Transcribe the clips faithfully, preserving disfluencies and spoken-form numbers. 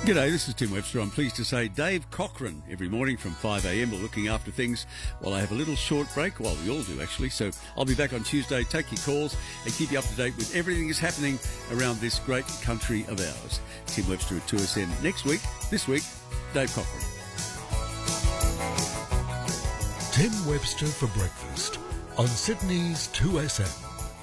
G'day, this is Tim Webster. I'm pleased to say Dave Cochran every morning from five a m. We're looking after things while I have a little short break. Well, we all do, actually. So I'll be back on Tuesday, take your calls and keep you up to date with everything that's happening around this great country of ours. Tim Webster at two S M next week. This week, Dave Cochran. Tim Webster for breakfast on Sydney's two S M.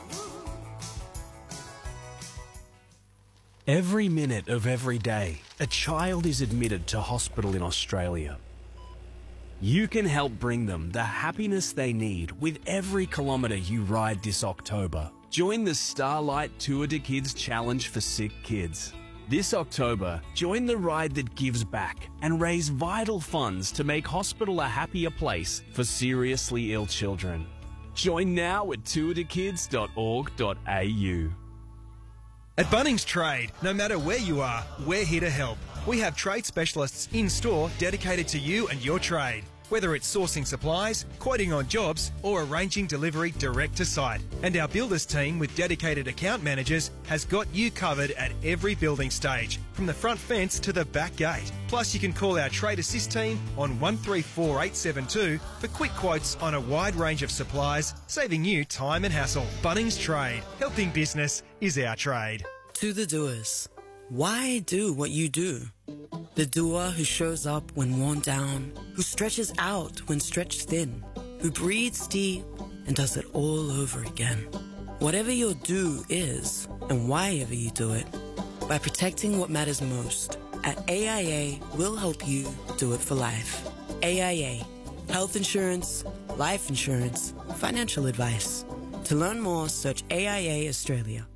Every minute of every day, a child is admitted to hospital in Australia. You can help bring them the happiness they need with every kilometre you ride this October. Join the Starlight Tour to Kids Challenge for Sick Kids. This October, join the ride that gives back and raise vital funds to make hospital a happier place for seriously ill children. Join now at tour to kids dot org dot a u. At Bunnings Trade, no matter where you are, we're here to help. We have trade specialists in-store dedicated to you and your trade. Whether it's sourcing supplies, quoting on jobs, or arranging delivery direct to site. And our builders team with dedicated account managers has got you covered at every building stage, from the front fence to the back gate. Plus you can call our Trade Assist team on one three four eight seven two for quick quotes on a wide range of supplies, saving you time and hassle. Bunnings Trade. Helping business is our trade. To the doers. Why do what you do? The doer who shows up when worn down, who stretches out when stretched thin, who breathes deep and does it all over again. Whatever your do is, and why ever you do it, by protecting what matters most, at A I A, we'll help you do it for life. A I A. Health insurance, life insurance, financial advice. To learn more, search A I A Australia.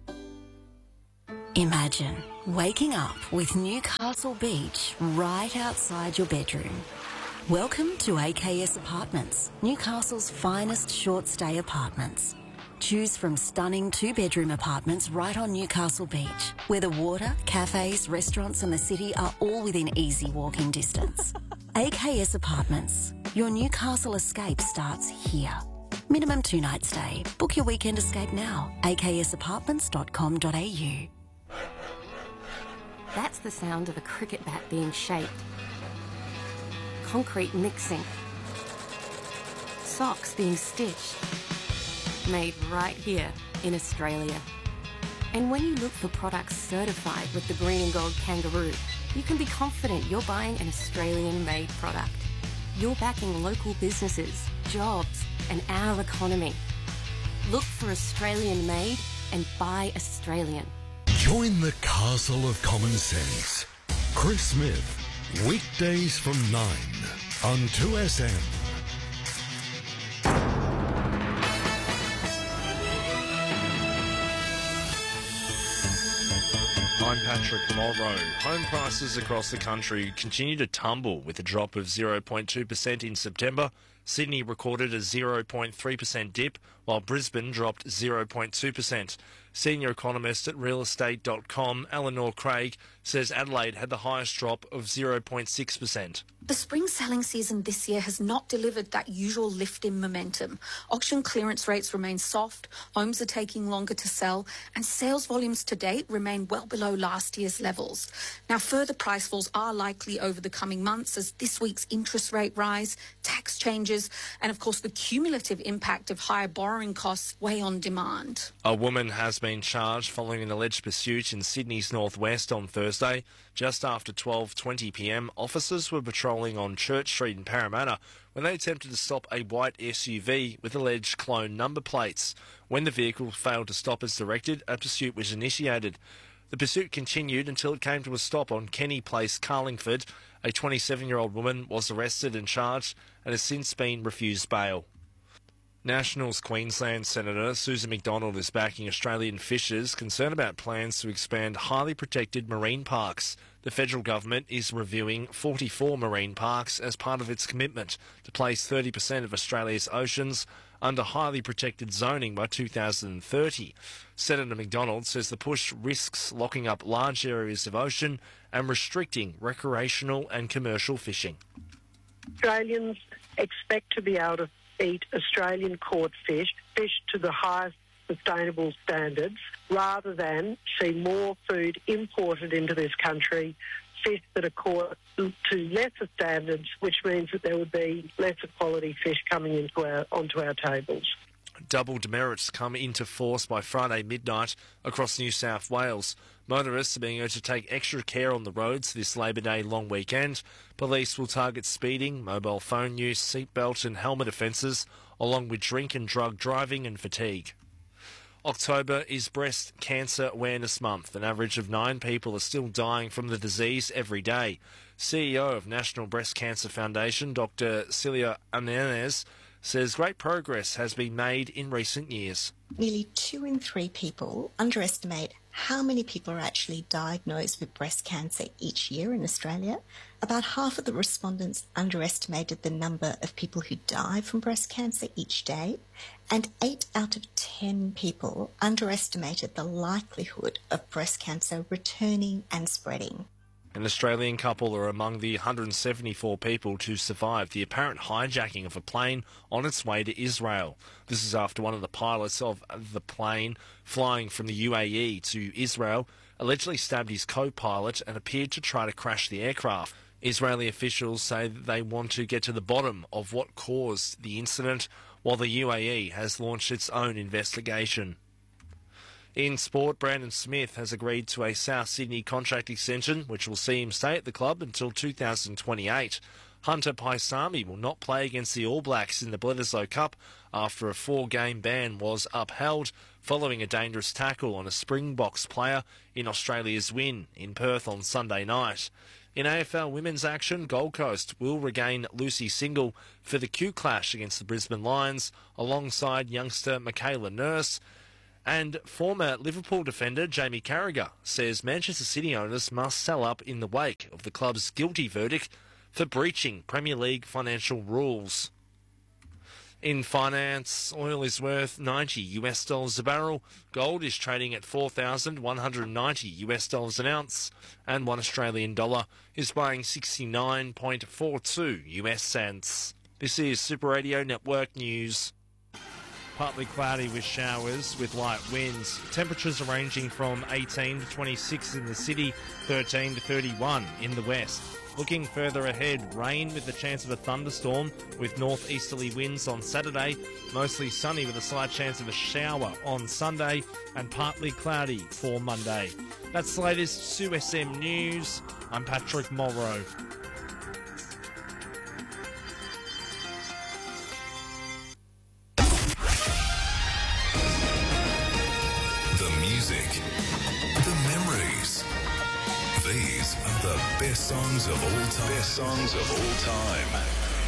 Imagine waking up with Newcastle Beach right outside your bedroom. Welcome to A K S Apartments, Newcastle's finest short stay apartments. Choose from stunning two-bedroom apartments right on Newcastle Beach, where the water, cafes, restaurants and the city are all within easy walking distance. A K S Apartments, your Newcastle escape starts here. Minimum two-night stay. Book your weekend escape now. a k s apartments dot com dot a u. That's the sound of a cricket bat being shaped. Concrete mixing. Socks being stitched. Made right here in Australia. And when you look for products certified with the green and gold kangaroo, you can be confident you're buying an Australian-made product. You're backing local businesses, jobs, and our economy. Look for Australian-made and buy Australian. Join the castle of common sense. Chris Smith, weekdays from nine on two S M. I'm Patrick Morrow. Home prices across the country continue to tumble with a drop of zero point two percent in September. Sydney recorded a zero point three percent dip, while Brisbane dropped zero point two percent. Senior economist at real estate dot com, Eleanor Craig, says Adelaide had the highest drop of zero point six percent. The spring selling season this year has not delivered that usual lift in momentum. Auction clearance rates remain soft, homes are taking longer to sell, and sales volumes to date remain well below last year's levels. Now, further price falls are likely over the coming months as this week's interest rate rise, tax changes, and of course the cumulative impact of higher borrowing costs weigh on demand. A woman has been charged following an alleged pursuit in Sydney's northwest on Thursday. Just after twelve twenty p m, officers were patrolling on Church Street in Parramatta when they attempted to stop a white S U V with alleged clone number plates. When the vehicle failed to stop as directed, a pursuit was initiated. The pursuit continued until it came to a stop on Kenny Place, Carlingford. A twenty-seven-year-old woman was arrested and charged and has since been refused bail. Nationals Queensland Senator Susan McDonald is backing Australian fishers concerned about plans to expand highly protected marine parks. The federal government is reviewing forty-four marine parks as part of its commitment to place thirty percent of Australia's oceans under highly protected zoning by two thousand thirty. Senator McDonald says the push risks locking up large areas of ocean and restricting recreational and commercial fishing. Australians expect to be able to eat Australian caught fish, fish to the highest sustainable standards, rather than see more food imported into this country fish that are caught to lesser standards, which means that there would be lesser quality fish coming into our onto our tables. Double demerits come into force by Friday midnight across New South Wales. Motorists are being urged to take extra care on the roads this Labor Day long weekend. Police will target speeding, mobile phone use, seatbelt and helmet offences, along with drink and drug driving and fatigue. October is Breast Cancer Awareness Month. An average of nine people are still dying from the disease every day. C E O of National Breast Cancer Foundation, Doctor Celia Ananez, says great progress has been made in recent years. Nearly two in three people underestimate how many people are actually diagnosed with breast cancer each year in Australia. About half of the respondents underestimated the number of people who die from breast cancer each day, and eight out of ten people underestimated the likelihood of breast cancer returning and spreading. An Australian couple are among the one hundred seventy-four people to survive the apparent hijacking of a plane on its way to Israel. This is after one of the pilots of the plane flying from the U A E to Israel allegedly stabbed his co-pilot and appeared to try to crash the aircraft. Israeli officials say that they want to get to the bottom of what caused the incident, while the U A E has launched its own investigation. In sport, Brandon Smith has agreed to a South Sydney contract extension, which will see him stay at the club until two thousand twenty-eight. Hunter Paisami will not play against the All Blacks in the Bledisloe Cup after a four-game ban was upheld following a dangerous tackle on a Springboks player in Australia's win in Perth on Sunday night. In A F L women's action, Gold Coast will regain Lucy Single for the Q Clash against the Brisbane Lions alongside youngster Michaela Nurse. And former Liverpool defender Jamie Carragher says Manchester City owners must sell up in the wake of the club's guilty verdict for breaching Premier League financial rules. In finance, oil is worth ninety US dollars a barrel, gold is trading at four thousand one hundred ninety US dollars an ounce, and one Australian dollar is buying sixty-nine point four two US cents. This is Super Radio Network News. Partly cloudy with showers with light winds. Temperatures are ranging from eighteen to twenty-six in the city, thirteen to thirty-one in the west. Looking further ahead, rain with the chance of a thunderstorm with northeasterly winds on Saturday, mostly sunny with a slight chance of a shower on Sunday, and partly cloudy for Monday. That's the latest S U S M News. I'm Patrick Morrow. These are the best songs of all time. Best songs of all time.